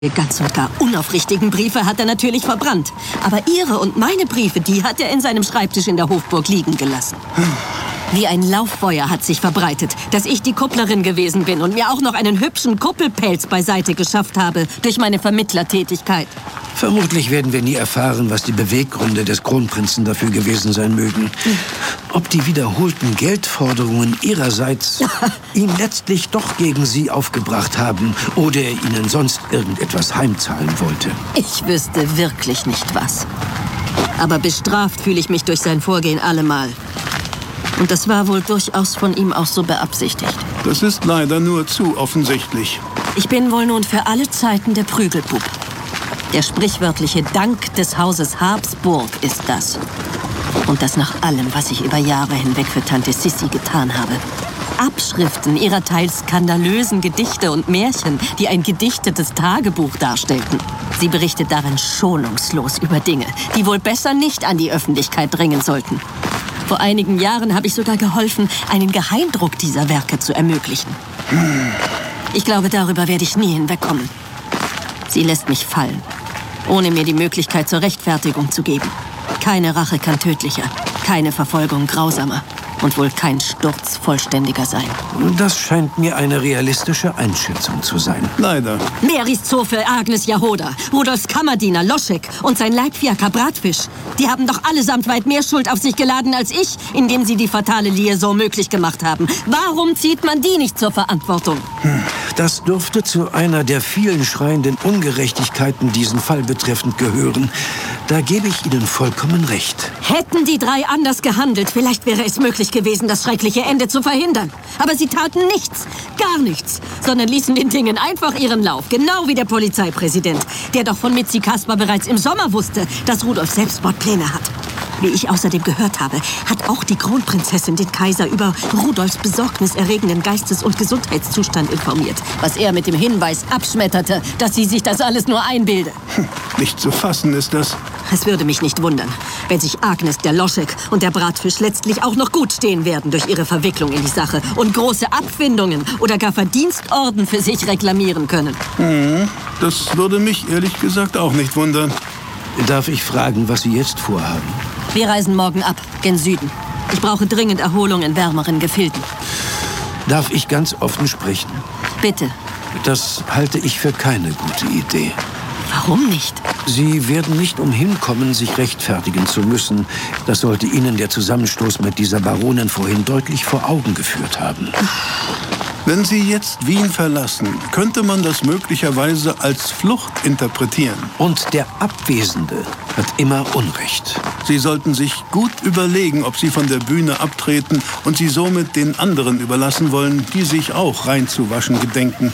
Die ganz und gar unaufrichtigen Briefe hat er natürlich verbrannt. Aber Ihre und meine Briefe, die hat er in seinem Schreibtisch in der Hofburg liegen gelassen. Wie ein Lauffeuer hat sich verbreitet, dass ich die Kupplerin gewesen bin und mir auch noch einen hübschen Kuppelpelz beiseite geschafft habe durch meine Vermittlertätigkeit. Vermutlich werden wir nie erfahren, was die Beweggründe des Kronprinzen dafür gewesen sein mögen. Ob die wiederholten Geldforderungen ihrerseits ihn letztlich doch gegen sie aufgebracht haben oder er ihnen sonst irgendetwas heimzahlen wollte. Ich wüsste wirklich nicht was. Aber bestraft fühle ich mich durch sein Vorgehen allemal. Und das war wohl durchaus von ihm auch so beabsichtigt. Das ist leider nur zu offensichtlich. Ich bin wohl nun für alle Zeiten der Prügelbub. Der sprichwörtliche Dank des Hauses Habsburg ist das. Und das nach allem, was ich über Jahre hinweg für Tante Sissi getan habe. Abschriften ihrer teils skandalösen Gedichte und Märchen, die ein gedichtetes Tagebuch darstellten. Sie berichtet darin schonungslos über Dinge, die wohl besser nicht an die Öffentlichkeit dringen sollten. Vor einigen Jahren habe ich sogar geholfen, einen Geheimdruck dieser Werke zu ermöglichen. Ich glaube, darüber werde ich nie hinwegkommen. Sie lässt mich fallen, ohne mir die Möglichkeit zur Rechtfertigung zu geben. Keine Rache kann tödlicher, keine Verfolgung grausamer und wohl kein Sturz vollständiger sein. Das scheint mir eine realistische Einschätzung zu sein. Leider. Marys Zofe, Agnes Jahoda, Rudolfs Kammerdiener Loschek und sein Leibfiaker Bratfisch. Die haben doch allesamt weit mehr Schuld auf sich geladen als ich, indem sie die fatale Liaison möglich gemacht haben. Warum zieht man die nicht zur Verantwortung? Das dürfte zu einer der vielen schreienden Ungerechtigkeiten diesen Fall betreffend gehören. Da gebe ich Ihnen vollkommen recht. Hätten die drei anders gehandelt, vielleicht wäre es möglich gewesen, das schreckliche Ende zu verhindern. Aber sie taten nichts, gar nichts, sondern ließen den Dingen einfach ihren Lauf. Genau wie der Polizeipräsident, der doch von Mitzi Kasper bereits im Sommer wusste, dass Rudolf Selbstmordpläne hat. Wie ich außerdem gehört habe, hat auch die Kronprinzessin den Kaiser über Rudolfs besorgniserregenden Geistes- und Gesundheitszustand informiert, was er mit dem Hinweis abschmetterte, dass sie sich das alles nur einbilde. Nicht zu fassen ist das. Es würde mich nicht wundern, wenn sich Agnes, der Loschek und der Bratfisch letztlich auch noch gut stehen werden durch ihre Verwicklung in die Sache und große Abfindungen oder gar Verdienstorden für sich reklamieren können. Das würde mich ehrlich gesagt auch nicht wundern. Darf ich fragen, was Sie jetzt vorhaben? Wir reisen morgen ab, gen Süden. Ich brauche dringend Erholung in wärmeren Gefilden. Darf ich ganz offen sprechen? Bitte. Das halte ich für keine gute Idee. Warum nicht? Sie werden nicht umhin kommen, sich rechtfertigen zu müssen. Das sollte Ihnen der Zusammenstoß mit dieser Baronin vorhin deutlich vor Augen geführt haben. Wenn Sie jetzt Wien verlassen, könnte man das möglicherweise als Flucht interpretieren. Und der Abwesende hat immer Unrecht. Sie sollten sich gut überlegen, ob Sie von der Bühne abtreten und sie somit den anderen überlassen wollen, die sich auch reinzuwaschen gedenken.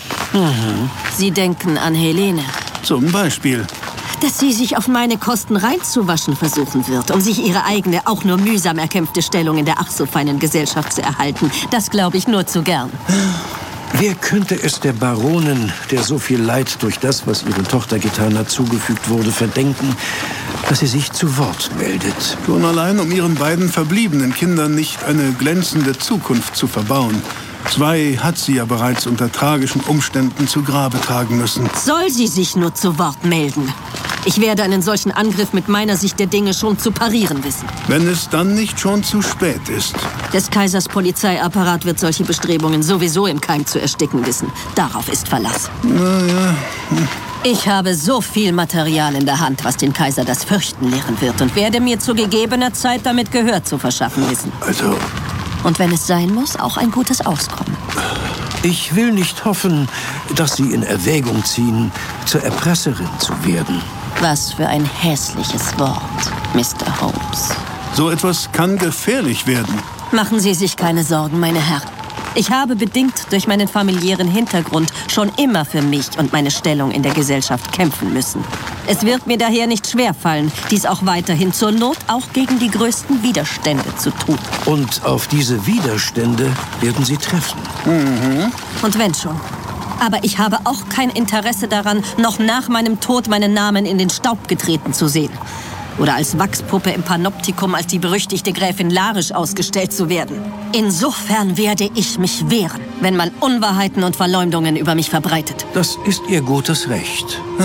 Sie denken an Helene. Zum Beispiel. Dass sie sich auf meine Kosten reinzuwaschen versuchen wird, um sich ihre eigene, auch nur mühsam erkämpfte Stellung in der ach so feinen Gesellschaft zu erhalten. Das glaube ich nur zu gern. Wer könnte es der Baronin, der so viel Leid durch das, was ihre Tochter getan hat, zugefügt wurde, verdenken, dass sie sich zu Wort meldet? Schon allein, um ihren beiden verbliebenen Kindern nicht eine glänzende Zukunft zu verbauen. 2 hat sie ja bereits unter tragischen Umständen zu Grabe tragen müssen. Soll sie sich nur zu Wort melden? Ich werde einen solchen Angriff mit meiner Sicht der Dinge schon zu parieren wissen. Wenn es dann nicht schon zu spät ist. Des Kaisers Polizeiapparat wird solche Bestrebungen sowieso im Keim zu ersticken wissen. Darauf ist Verlass. Naja. Ich habe so viel Material in der Hand, was den Kaiser das Fürchten lehren wird und werde mir zu gegebener Zeit damit Gehör zu verschaffen wissen. Also... Und wenn es sein muss, auch ein gutes Auskommen. Ich will nicht hoffen, dass Sie in Erwägung ziehen, zur Erpresserin zu werden. Was für ein hässliches Wort, Mr. Holmes. So etwas kann gefährlich werden. Machen Sie sich keine Sorgen, meine Herren. Ich habe bedingt durch meinen familiären Hintergrund schon immer für mich und meine Stellung in der Gesellschaft kämpfen müssen. Es wird mir daher nicht schwerfallen, dies auch weiterhin zur Not auch gegen die größten Widerstände zu tun. Und auf diese Widerstände werden Sie treffen. Und wenn schon. Aber ich habe auch kein Interesse daran, noch nach meinem Tod meinen Namen in den Staub getreten zu sehen. oder als Wachspuppe im Panoptikum als die berüchtigte Gräfin Larisch ausgestellt zu werden. Insofern werde ich mich wehren, wenn man Unwahrheiten und Verleumdungen über mich verbreitet. Das ist Ihr gutes Recht.